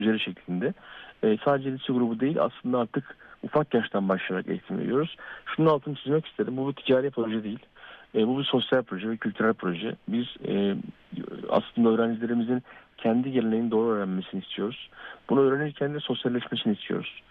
üzeri şeklinde. Sadece lise grubu değil, aslında artık ufak yaştan başlayarak eğitim veriyoruz. Şunun altını çizmek isterim. Bu bir ticari proje değil. Bu bir sosyal proje ve kültürel proje. Biz aslında öğrencilerimizin kendi geleneğini doğru öğrenmesini istiyoruz. Bunu öğrenirken de sosyalleşmesini istiyoruz.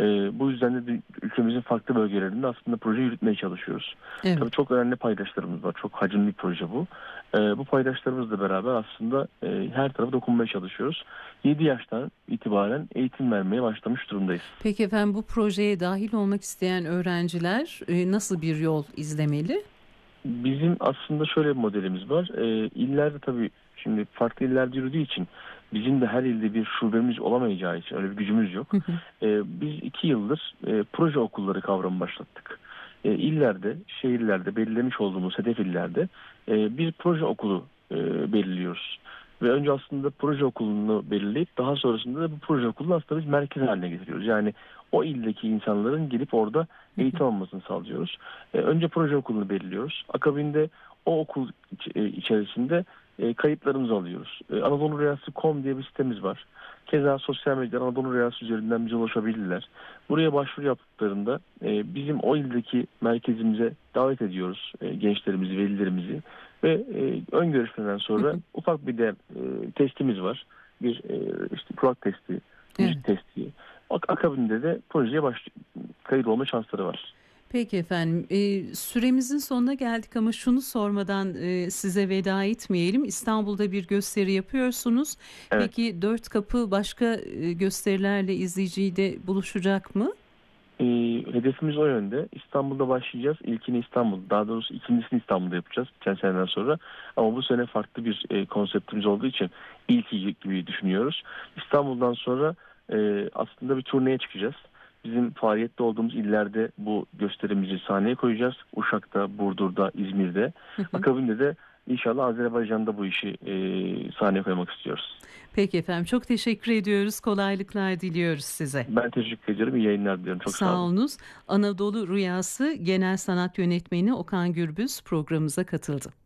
Bu yüzden de ülkemizin farklı bölgelerinde aslında proje yürütmeye çalışıyoruz. Evet. Tabii çok önemli paydaşlarımız var. Çok hacimli bir proje bu. Bu paydaşlarımızla beraber aslında her tarafa dokunmaya çalışıyoruz. 7 yaştan itibaren eğitim vermeye başlamış durumdayız. Peki efendim, bu projeye dahil olmak isteyen öğrenciler nasıl bir yol izlemeli? Bizim aslında şöyle bir modelimiz var. İllerde tabii şimdi farklı illerde yürüdüğü için bizim de her ilde bir şubemiz olamayacağı için öyle bir gücümüz yok. Biz 2 yıldır proje okulları kavramı başlattık. İllerde, şehirlerde, belirlemiş olduğumuz hedef illerde bir proje okulu belirliyoruz. Ve önce aslında proje okulunu belirleyip daha sonrasında da bu proje okulunu aslında biz merkez haline getiriyoruz. Yani o ildeki insanların gelip orada eğitim almasını sağlıyoruz. Önce proje okulunu belirliyoruz. Akabinde o okul içerisinde kayıtlarımızı alıyoruz. AnadoluRüyası.com diye bir sitemiz var. Keza sosyal medya Anadolu Rüyası üzerinden bize ulaşabilirler. Buraya başvuru yaptıklarında bizim o ildeki merkezimize davet ediyoruz gençlerimizi, velilerimizi. Ve ön görüşmeden sonra ufak bir de testimiz var. Bir işte kulak testi, Evet. müzik testi. Akabinde de projeye kayıt olma şansları var. Peki efendim, süremizin sonuna geldik ama şunu sormadan size veda etmeyelim. İstanbul'da bir gösteri yapıyorsunuz. Evet. Peki Dört Kapı başka gösterilerle izleyiciyi de buluşacak mı? Hedefimiz o yönde. İstanbul'da başlayacağız. İlkini İstanbul, daha doğrusu ikincisini İstanbul'da yapacağız geçen seneden sonra. Ama bu sene farklı bir konseptimiz olduğu için ilki gibi düşünüyoruz. İstanbul'dan sonra aslında bir turneye çıkacağız. Bizim faaliyette olduğumuz illerde bu gösterimizi sahneye koyacağız. Uşak'ta, Burdur'da, İzmir'de. Akabinde de inşallah Azerbaycan'da bu işi sahneye koymak istiyoruz. Peki efendim, çok teşekkür ediyoruz. Kolaylıklar diliyoruz size. Ben teşekkür ediyorum. İyi yayınlar diliyorum. Çok sağ olun. Sağolunuz. Anadolu Rüyası Genel Sanat Yönetmeni Okan Gürbüz programımıza katıldı.